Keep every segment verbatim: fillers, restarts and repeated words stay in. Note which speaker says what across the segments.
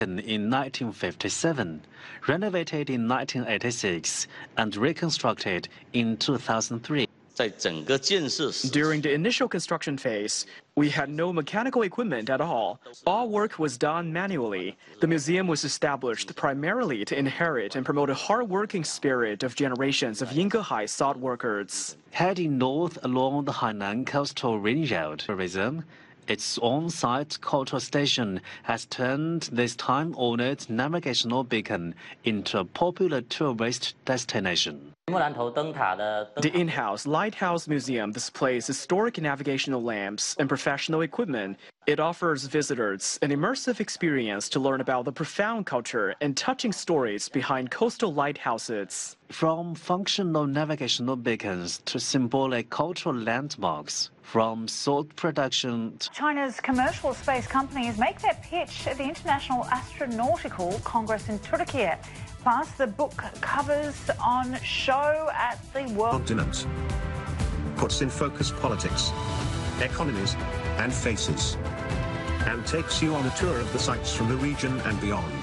Speaker 1: in nineteen fifty-seven, renovated in nineteen eighty-six, and reconstructed in two thousand three.
Speaker 2: During the initial construction phase, we had no mechanical equipment at all. All work was done manually. The museum was established primarily to inherit and promote a hard-working spirit of generations of Yingge salt workers.
Speaker 1: Heading north along the Hainan Coastal Ring Road, tourism, its on-site cultural station has turned this time-honored navigational beacon into a popular tourist destination.
Speaker 2: The in-house Lighthouse Museum displays historic navigational lamps and professional equipment. It offers visitors an immersive experience to learn about the profound culture and touching stories behind coastal lighthouses.
Speaker 1: From functional navigational beacons to symbolic cultural landmarks, from salt production to
Speaker 3: China's commercial space companies make their pitch at the International Astronautical Congress in Turkey. Plus, the book covers on show at the World
Speaker 4: Continent puts in focus politics, economies, and faces, and takes you on a tour of the sights from the region and beyond.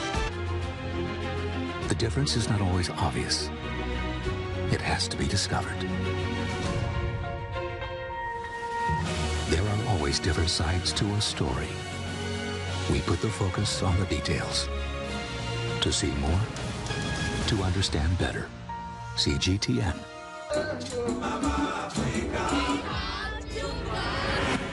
Speaker 5: The difference is not always obvious. It has to be discovered. There are always different sides to a story. We put the focus on the details. To see more, to understand better. C G T N.